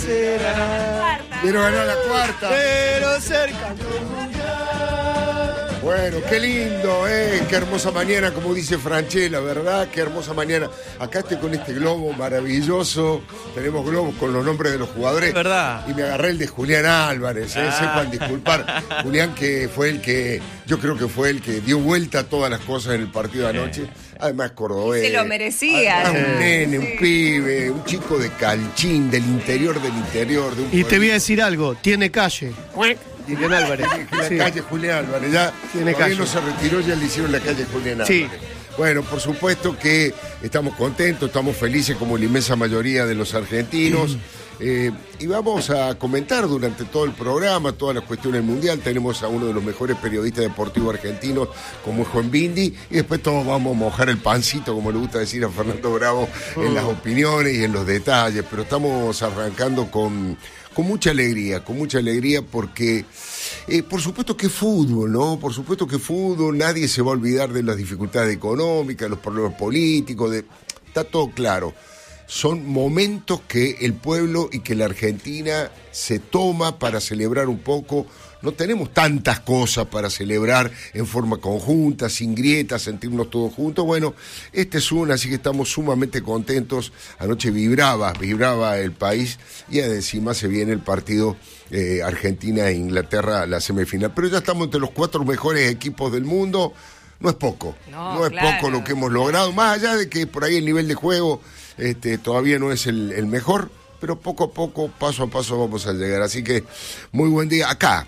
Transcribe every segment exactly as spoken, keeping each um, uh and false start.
será. Quiero ganar la cuarta. Pero ser campeón mundial. Bueno, qué lindo, ¿eh? Qué hermosa mañana, como dice Franchella, ¿verdad? Qué hermosa mañana. Acá estoy con este globo maravilloso. Tenemos globos con los nombres de los jugadores. ¿Verdad? Y me agarré el de Julián Álvarez, ¿eh? Ah. Sepan disculpar. Julián, que fue el que, yo creo que fue el que dio vuelta a todas las cosas en el partido de anoche. Además, cordobés. Se lo merecía. Además, un nene, Sí. un pibe, un chico de Calchín, del interior del interior. De un Y te voy a pueblito. decir algo, tiene calle. Julián Álvarez. La Sí. calle Julián Álvarez, ya Tiene todavía calle. no se retiró, ya le hicieron la calle Julián Sí. Álvarez. Bueno, por supuesto que estamos contentos, estamos felices como la inmensa mayoría de los argentinos. Eh, y vamos a comentar durante todo el programa todas las cuestiones del Mundial. Tenemos a uno de los mejores periodistas deportivos argentinos, como es Juan Bindi, y después todos vamos a mojar el pancito, como le gusta decir a Fernando Bravo, en las opiniones y en los detalles. Pero estamos arrancando con, con mucha alegría, con mucha alegría porque, eh, por supuesto que fútbol, ¿no? Por supuesto que fútbol, nadie se va a olvidar de las dificultades económicas, los problemas políticos, de, está todo claro. Son momentos que el pueblo y que la Argentina se toma para celebrar un poco. No tenemos tantas cosas para celebrar en forma conjunta, sin grietas, sentirnos todos juntos. Bueno, este es una, así que estamos sumamente contentos. Anoche vibraba, vibraba el país y encima se viene el partido eh, Argentina e Inglaterra, la semifinal. Pero ya estamos entre los cuatro mejores equipos del mundo. No es poco, No, no es claro. poco lo que hemos logrado, más allá de que por ahí el nivel de juego este, todavía no es el, el mejor, pero poco a poco, paso a paso vamos a llegar. Así que muy buen día. Acá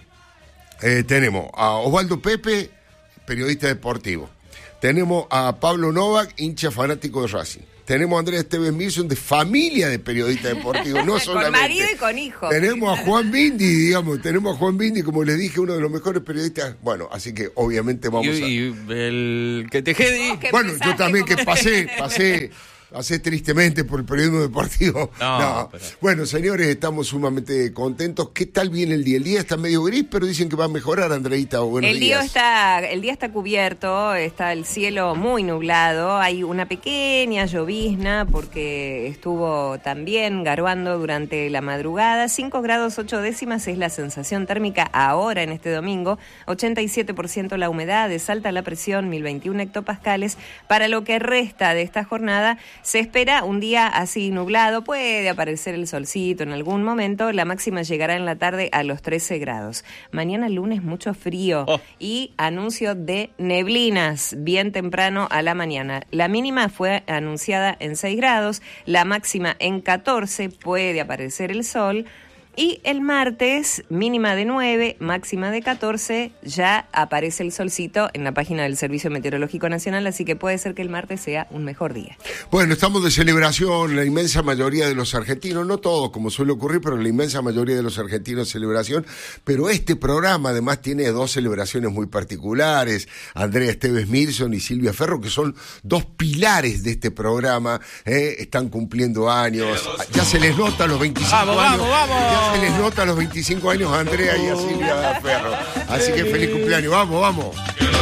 eh, tenemos a Osvaldo Pepe, periodista deportivo. Tenemos a Pablo Novak, hincha fanático de Racing. Tenemos a Andrés Esteves Milson, de familia de periodistas deportivos, no solamente. Con marido y con hijos. Tenemos a Juan Bindi, digamos, tenemos a Juan Bindi, como les dije, uno de los mejores periodistas. Bueno, así que obviamente vamos Y, a... y el que te jedi. Que Bueno, yo empezaste también que como- pasé, pasé, pasé tristemente por el periodismo deportivo. No, No. pero- Bueno, señores, estamos sumamente contentos. ¿Qué tal viene el día? El día está medio gris, pero dicen que va a mejorar, Andreita. Buenos El día días. está, el día está cubierto, está el cielo muy nublado, hay una pequeña llovizna porque estuvo también garuando durante la madrugada. cinco grados ocho décimas es la sensación térmica ahora en este domingo, ochenta y siete por ciento la humedad, desalta la presión, mil veintiuno hectopascales. Para lo que resta de esta jornada se espera un día así nublado, puede aparecer el solcito en algún momento, la máxima llegará en la tarde a los trece grados. Mañana lunes mucho frío Oh. y anuncio de neblinas bien temprano a la mañana. La mínima fue anunciada en seis grados, la máxima en catorce, puede aparecer el sol. Y el martes, mínima de nueve, máxima de catorce, ya aparece el solcito en la página del Servicio Meteorológico Nacional, así que puede ser que el martes sea un mejor día. Bueno, estamos de celebración, la inmensa mayoría de los argentinos, no todos como suele ocurrir, pero la inmensa mayoría de los argentinos celebración. Pero este programa además tiene dos celebraciones muy particulares, Andrea Esteves Milson y Silvia Ferro, que son dos pilares de este programa, ¿eh? Están cumpliendo años, ya se les nota a los veinticinco Vamos, años. vamos, vamos. Ya se les nota a los veinticinco años a Andrea y a Silvia Ferro. Así que feliz cumpleaños, vamos, vamos.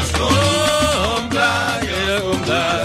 Cumpla, que lo cumpla.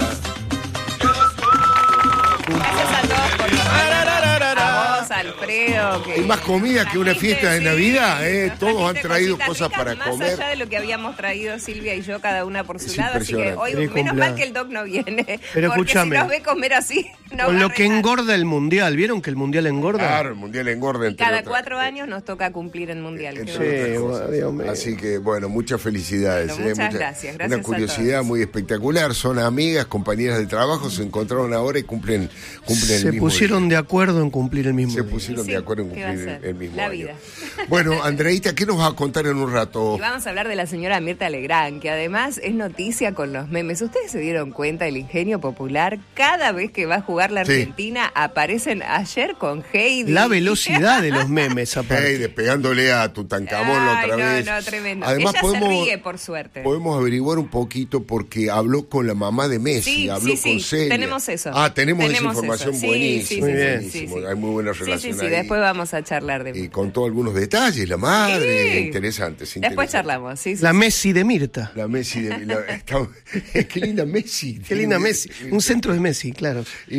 Gracias a todos por a vos, Alfredo. Que Hay más comida que una trajiste, fiesta de sí, Navidad, ¿eh? Todos han trajiste traído cositas cosas ricas para más comer. allá de lo que habíamos traído Silvia y yo, cada una por su Es lado, así que impresionante. hoy Feliz menos cumpleaños. mal que el doc no viene. Pero porque escúchame. si nos ve comer así, no Con va a lo que regar. engorda el mundial, ¿vieron que el mundial engorda? Claro, el Mundial engorda. entre Cada otras- cuatro años nos toca cumplir el mundial. entre Qué otras Sí, cosas. bueno, Dios mío. Así que, bueno, muchas felicidades. Bueno, ¿eh? muchas Mucha- gracias, gracias Una a curiosidad todos. muy espectacular. Son amigas, compañeras de trabajo, se encontraron ahora y cumplen, cumplen el Se mismo pusieron día. de acuerdo en cumplir el mismo Se día. pusieron Sí, de acuerdo en ¿qué va a cumplir el, ser? el mismo La año. vida. Bueno, Andreita, ¿qué nos vas a contar en un rato? Y vamos a hablar de la señora Mirta Legrand, que además es noticia con los memes. ¿Ustedes se dieron cuenta del ingenio popular? Cada vez que va a jugar la Sí. Argentina, aparecen ayer con Heidi. La velocidad de los memes, aparte. Hey, despegándole a Tutankamón la Ay, otra no, vez. no, tremendo. Además, Ella podemos, se ríe, por suerte. podemos averiguar un poquito porque habló con la mamá de Messi, Sí, habló sí, con sí, Celia. tenemos eso. Ah, tenemos, Tenemos esa información eso. Sí, buenísima. sí, Muy sí, bien. sí, sí, buenísimo. sí. Hay muy buena Sí, sí, relación sí, ahí. después vamos a charlar de Y con todos algunos detalles, la madre, Sí. interesantes. Después interesantes. charlamos, sí, sí. La sí. Messi de Mirta. La Messi de la- está- qué linda Messi. Qué linda Messi. Un centro de Messi, claro. Y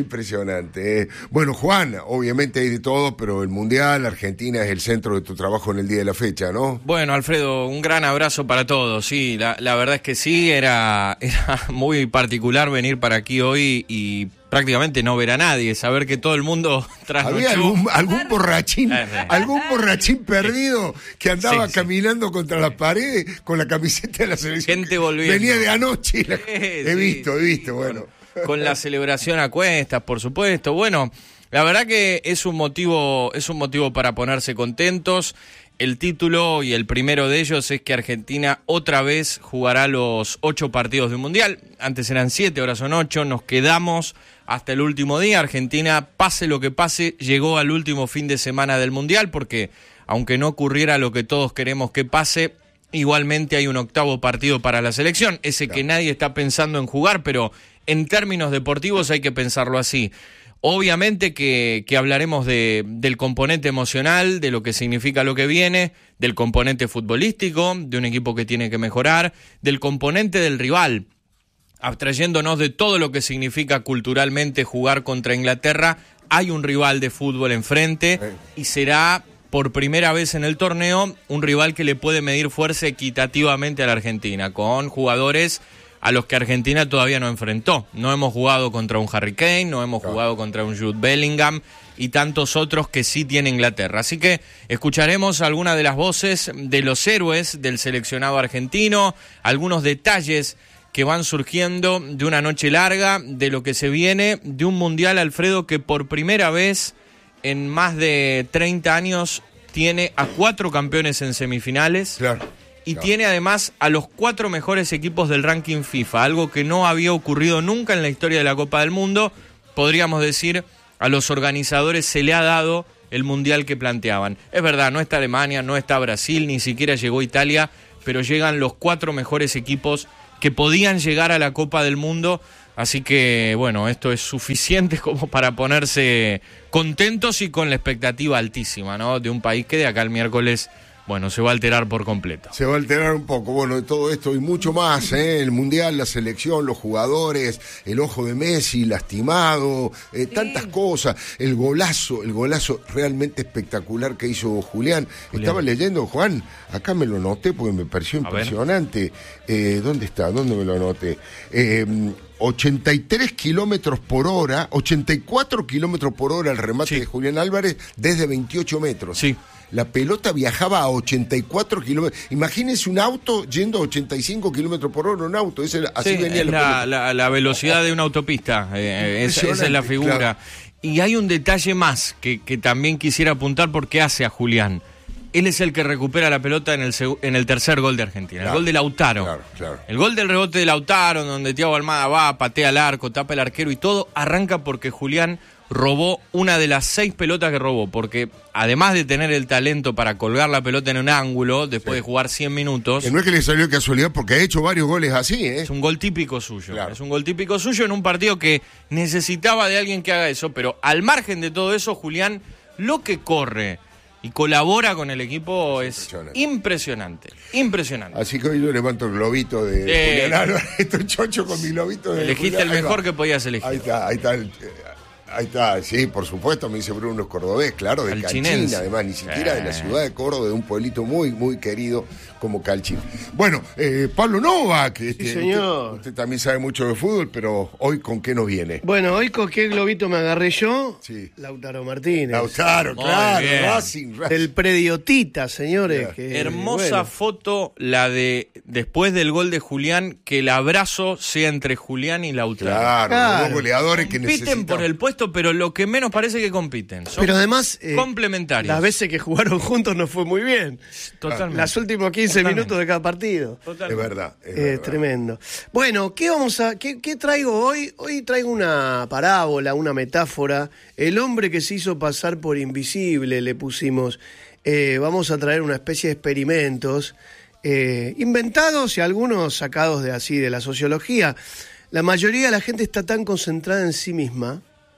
impresionante. eh. Bueno, Juan, obviamente hay de todo, pero el Mundial, Argentina es el centro de tu trabajo en el día de la fecha, ¿no? Bueno, Alfredo, un gran abrazo para todos. Sí, la, la verdad es que sí, era, era muy particular venir para aquí hoy y prácticamente no ver a nadie, saber que todo el mundo trasnochó. ¿Había algún, algún borrachín, algún borrachín perdido que andaba Sí, sí. caminando contra las paredes con la camiseta de la selección? Gente volviendo. Venía de anoche. La- Sí, he sí, visto, he sí, visto, bueno. Con, con la celebración a cuestas, por supuesto. Bueno, la verdad que es un motivo, es un motivo para ponerse contentos. El título y el primero de ellos es que Argentina otra vez jugará los ocho partidos de un Mundial. Antes eran siete, ahora son ocho. Nos quedamos hasta el último día. Argentina, pase lo que pase, llegó al último fin de semana del Mundial porque, aunque no ocurriera lo que todos queremos que pase, igualmente hay un octavo partido para la selección. Ese que nadie está pensando en jugar, pero en términos deportivos hay que pensarlo así. Obviamente que, que hablaremos de, del componente emocional, de lo que significa lo que viene, del componente futbolístico, de un equipo que tiene que mejorar, del componente del rival, abstrayéndonos de todo lo que significa culturalmente jugar contra Inglaterra. Hay un rival de fútbol enfrente y será por primera vez en el torneo un rival que le puede medir fuerza equitativamente a la Argentina, con jugadores a los que Argentina todavía no enfrentó. No hemos jugado contra un Harry Kane, no hemos jugado contra un Jude Bellingham y tantos otros que sí tiene Inglaterra. Así que escucharemos algunas de las voces de los héroes del seleccionado argentino, algunos detalles que van surgiendo de una noche larga, de lo que se viene, de un Mundial, Alfredo, que por primera vez en más de treinta años tiene a cuatro campeones en semifinales. Claro. Y Claro. tiene además a los cuatro mejores equipos del ranking FIFA, algo que no había ocurrido nunca en la historia de la Copa del Mundo. Podríamos decir, a los organizadores se le ha dado el Mundial que planteaban. Es verdad, no está Alemania, no está Brasil, ni siquiera llegó Italia, pero llegan los cuatro mejores equipos que podían llegar a la Copa del Mundo. Así que, bueno, esto es suficiente como para ponerse contentos y con la expectativa altísima, ¿no? De un país que de acá al miércoles, bueno, se va a alterar por completo. Se va a alterar un poco, bueno, de todo esto y mucho más, ¿eh? El Mundial, la selección, los jugadores, el ojo de Messi lastimado, eh, tantas cosas, el golazo, el golazo realmente espectacular que hizo Julián. Julián. Estaba leyendo, Juan, acá me lo noté porque me pareció A ver. impresionante. Eh, ¿Dónde está? ¿Dónde me lo noté? Eh, ochenta y tres kilómetros por hora, ochenta y cuatro kilómetros por hora el remate Sí. de Julián Álvarez desde veintiocho metros. Sí. La pelota viajaba a ochenta y cuatro kilómetros. Imagínense un auto yendo a ochenta y cinco kilómetros por hora, un auto. Ese, así Sí, venía es la, la, pelota. la, la velocidad de una autopista, eh, esa, esa es la Impresionante, figura. claro. Y hay un detalle más que, que también quisiera apuntar porque hace a Julián. Él es el que recupera la pelota en el, seg- en el tercer gol de Argentina, Claro, el gol de Lautaro. claro, claro. El gol del rebote de Lautaro, donde Thiago Almada va, patea al arco, tapa el arquero y todo, arranca porque Julián robó una de las seis pelotas que robó, porque además de tener el talento para colgar la pelota en un ángulo, después Sí. de jugar cien minutos, Que no es que le salió de casualidad porque ha hecho varios goles así, ¿eh? es un gol típico suyo. Claro. Es un gol típico suyo en un partido que necesitaba de alguien que haga eso, pero al margen de todo eso, Julián, lo que corre y colabora con el equipo es Impresionante. impresionante, impresionante. Así que hoy yo levanto el globito de Eh. Julián Álvarez. Estoy chocho con mi globito de Elegiste Julián. el Ahí mejor va. que podías elegir. Ahí está, ahí está el, eh, ahí está, sí, por supuesto, me dice Bruno es cordobés, claro, de Calchinense. Calchín, además, ni siquiera de la Eh. ciudad de Córdoba, de un pueblito muy, muy querido como Calchín. Bueno, eh, Pablo Novak, este, señor. Usted, usted también sabe mucho de fútbol, pero hoy ¿con qué nos viene? Bueno, hoy con qué globito me agarré yo. Sí. Lautaro Martínez. Lautaro, Muy claro, bien. Racing, Racing. Del prediotita, señores. Ya. que, Hermosa bueno. foto la de después del gol de Julián, que el abrazo sea entre Julián y Lautaro. Claro, los Claro. dos goleadores que Compiten necesitan. por el puesto, pero lo que menos parece que compiten. Son Pero además, eh, complementarios. las veces que jugaron juntos no fue muy bien. Totalmente. Los últimos quince Totalmente. minutos de cada partido. Totalmente. Es verdad, es Eh, verdad. tremendo. Bueno, ¿qué vamos a qué, qué traigo hoy? Hoy traigo una parábola, una metáfora. El hombre que se hizo pasar por invisible, le pusimos. Eh, vamos a traer una especie de experimentos eh, inventados y algunos sacados de así de la sociología. La mayoría de la gente está tan concentrada en sí misma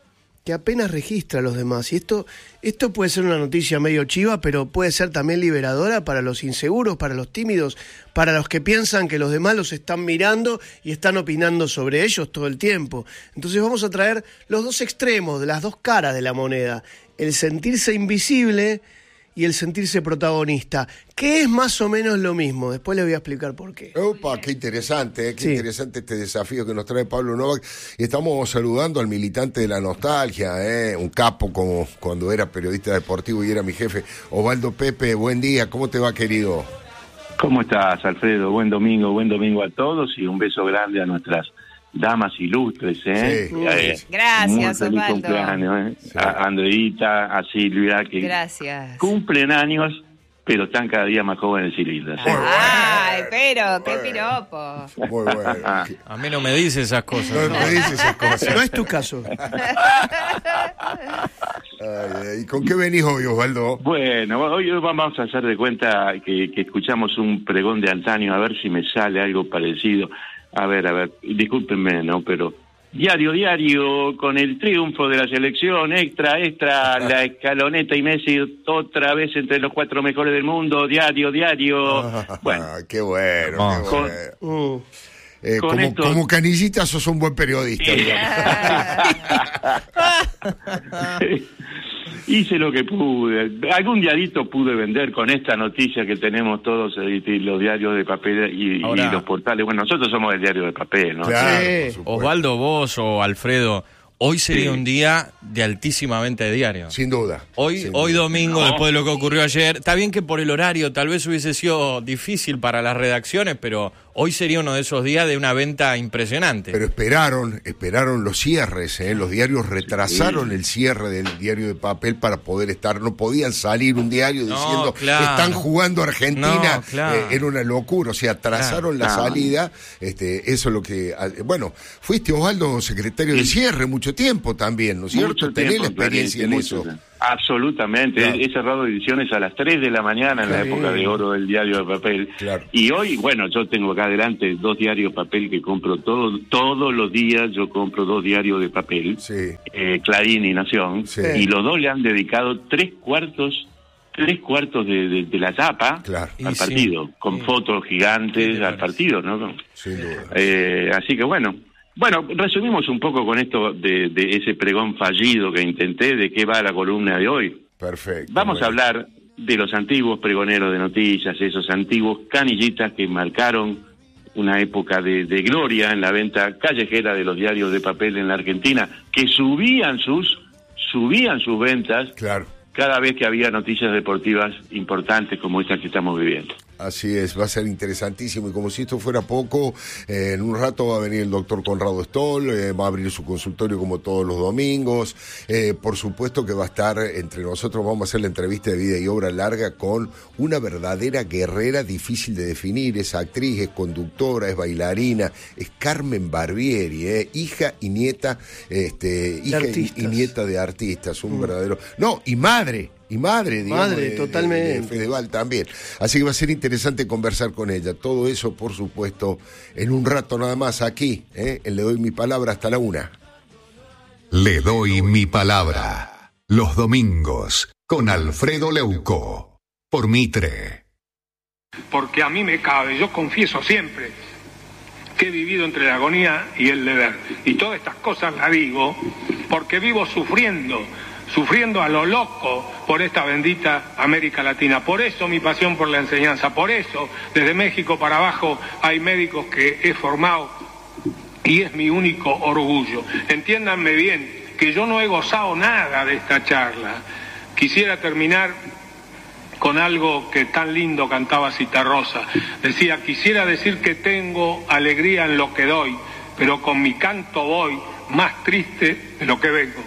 que apenas registra a los demás. Y esto, esto puede ser una noticia medio chiva, pero puede ser también liberadora para los inseguros, para los tímidos, para los que piensan que los demás los están mirando y están opinando sobre ellos todo el tiempo. Entonces vamos a traer los dos extremos, las dos caras de la moneda. El sentirse invisible y el sentirse protagonista, que es más o menos lo mismo. Después les voy a explicar por qué. Opa, qué interesante, ¿eh? Qué Sí. interesante este desafío que nos trae Pablo Novak. Y estamos saludando al militante de la nostalgia, ¿eh? Un capo como cuando era periodista deportivo y era mi jefe, Osvaldo Pepe. Buen día, ¿cómo te va, querido? ¿Cómo estás, Alfredo? Buen domingo, buen domingo a todos y un beso grande a nuestras damas ilustres, ¿eh? Sí. Eh, Gracias, muy feliz Osvaldo. cumpleaños, ¿eh? Sí. A Andreita, a Silvia, que Gracias. cumplen años, pero están cada día más jóvenes y lindas, ¿eh? Ay, pero, qué piropo. Muy bueno. A mí no me dice esas cosas. No me dices esas cosas. No es tu caso. Ay, ¿y con qué venís hoy, Osvaldo? Bueno, hoy vamos a hacer de cuenta que, que escuchamos un pregón de antaño, a ver si me sale algo parecido. A ver, a ver, discúlpenme, ¿no? Pero diario, diario, con el triunfo de la selección, extra, extra, la escaloneta y Messi otra vez entre los cuatro mejores del mundo, diario, diario. Bueno, Ah, qué bueno, Ah. qué Con- bueno. Mm. Eh, con como, esto- como canillita sos un buen periodista, digamos. hice lo que pude. Algún diarito pude vender con esta noticia que tenemos todos, eh, los diarios de papel y, Ahora- y los portales. Bueno, nosotros somos el diario de papel, ¿no? Claro, Sí. por supuesto. Osvaldo, vos o Alfredo, hoy sería Sí. un día de altísima venta de diario. Sin duda. Hoy, sin hoy duda. domingo, No. después de lo que ocurrió ayer, está bien que por el horario tal vez hubiese sido difícil para las redacciones, pero hoy sería uno de esos días de una venta impresionante. Pero esperaron, esperaron los cierres, ¿eh? Los diarios retrasaron el cierre del diario de papel para poder estar, no podían salir un diario No, diciendo claro. están jugando Argentina, No, claro. eh, era una locura, o sea, atrasaron la Claro. salida, este, eso es lo que, ah, bueno, fuiste Osvaldo secretario de cierre mucho tiempo también, ¿no es cierto? Mucho Tenés tiempo, la experiencia en Clarín, eso. mucho. Absolutamente. Claro. He, he cerrado ediciones a las tres de la mañana en la Claro. época de oro del diario de papel. Claro. Y hoy, bueno, yo tengo acá adelante dos diarios de papel que compro todo, todos los días. Yo compro dos diarios de papel, Sí. eh, Clarín y Nación. Sí. Y los dos le han dedicado tres cuartos tres cuartos de, de, de la tapa Claro. Y al sí. partido, con Sí. fotos ¿Qué gigantes te al parece? partido, ¿no? Sin duda. Eh, así que bueno, bueno, resumimos un poco con esto de, de ese pregón fallido que intenté, de qué va la columna de hoy. Perfecto. Vamos a bueno. hablar de los antiguos pregoneros de noticias, esos antiguos canillitas que marcaron una época de, de gloria en la venta callejera de los diarios de papel en la Argentina, que subían sus, subían sus ventas Claro. cada vez que había noticias deportivas importantes como estas que estamos viviendo. Así es, va a ser interesantísimo y como si esto fuera poco, eh, en un rato va a venir el doctor Conrado Stoll, eh, va a abrir su consultorio como todos los domingos, eh, por supuesto que va a estar entre nosotros, vamos a hacer la entrevista de vida y obra larga con una verdadera guerrera difícil de definir, es actriz, es conductora, es bailarina, es Carmen Barbieri, eh, hija y nieta, este, hija y, artistas. y nieta de artistas, un verdadero, no, y madre. Y madre, digamos, Madre, de- de- totalmente. de Fedeval también. Así que va a ser interesante conversar con ella. Todo eso, por supuesto, en un rato nada más aquí. ¿eh? Le doy mi palabra hasta la una. Le doy mi palabra. Los domingos con Alfredo Leuco. Por Mitre. Porque a mí me cabe, yo confieso siempre que he vivido entre la agonía y el deber. Y todas estas cosas las digo porque vivo sufriendo, sufriendo a lo loco por esta bendita América Latina. Por eso mi pasión por la enseñanza, por eso desde México para abajo hay médicos que he formado y es mi único orgullo. Entiéndanme bien que yo no he gozado nada de esta charla. Quisiera terminar con algo que tan lindo cantaba Citarrosa. Decía, quisiera decir que tengo alegría en lo que doy, pero con mi canto voy más triste de lo que vengo.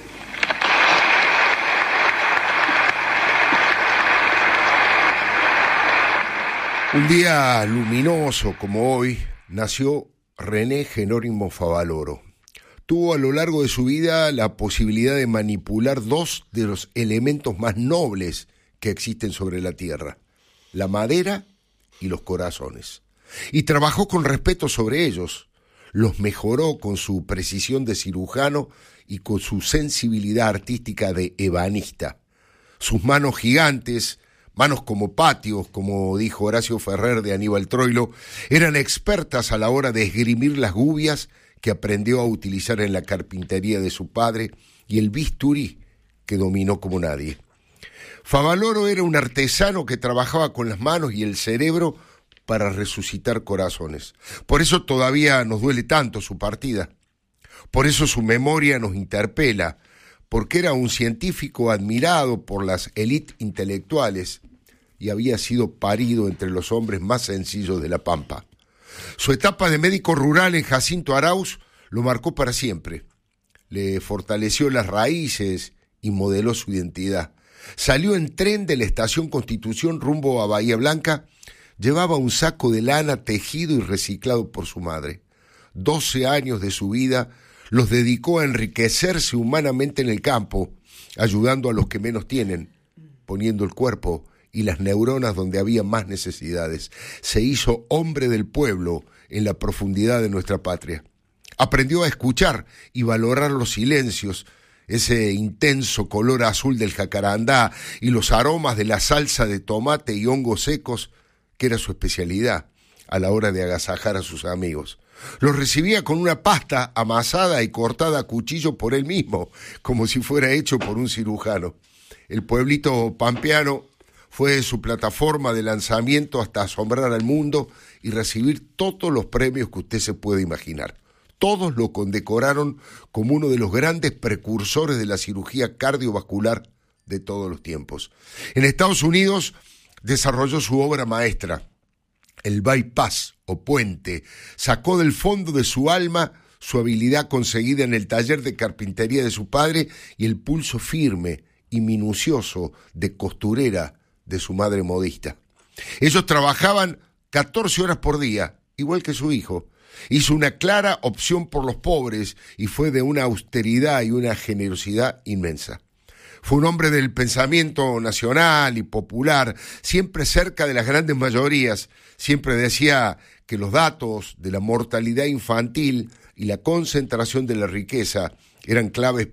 Un día luminoso como hoy nació René Jerónimo Favaloro. Tuvo a lo largo de su vida la posibilidad de manipular dos de los elementos más nobles que existen sobre la tierra, la madera y los corazones. Y trabajó con respeto sobre ellos. los mejoró con su precisión de cirujano y con su sensibilidad artística de ebanista. Sus manos gigantes, manos como patios, como dijo Horacio Ferrer de Aníbal Troilo, eran expertas a la hora de esgrimir las gubias que aprendió a utilizar en la carpintería de su padre y el bisturí que dominó como nadie. Favaloro era un artesano que trabajaba con las manos y el cerebro para resucitar corazones. Por eso todavía nos duele tanto su partida. Por eso su memoria nos interpela, porque era un científico admirado por las élites intelectuales y había sido parido entre los hombres más sencillos de la Pampa. Su etapa de médico rural en Jacinto Arauz lo marcó para siempre. Le fortaleció las raíces y modeló su identidad. Salió en tren de la estación Constitución rumbo a Bahía Blanca. Llevaba un saco de lana tejido y reciclado por su madre. Doce años de su vida los dedicó a enriquecerse humanamente en el campo, ayudando a los que menos tienen, poniendo el cuerpo y las neuronas donde había más necesidades. Se hizo hombre del pueblo en la profundidad de nuestra patria. Aprendió a escuchar y valorar los silencios, ese intenso color azul del jacarandá y los aromas de la salsa de tomate y hongos secos, que era su especialidad a la hora de agasajar a sus amigos. Los recibía con una pasta amasada y cortada a cuchillo por él mismo, como si fuera hecho por un cirujano. El pueblito pampeano fue su plataforma de lanzamiento hasta asombrar al mundo y recibir todos los premios que usted se puede imaginar. Todos lo condecoraron como uno de los grandes precursores de la cirugía cardiovascular de todos los tiempos. En Estados Unidos desarrolló su obra maestra, el bypass o puente. Sacó del fondo de su alma su habilidad conseguida en el taller de carpintería de su padre y el pulso firme y minucioso de costurera de su madre modista. Ellos trabajaban catorce horas por día, igual que su hijo. Hizo una clara opción por los pobres y fue de una austeridad y una generosidad inmensa. Fue un hombre del pensamiento nacional y popular, siempre cerca de las grandes mayorías. Siempre decía que los datos de la mortalidad infantil y la concentración de la riqueza eran claves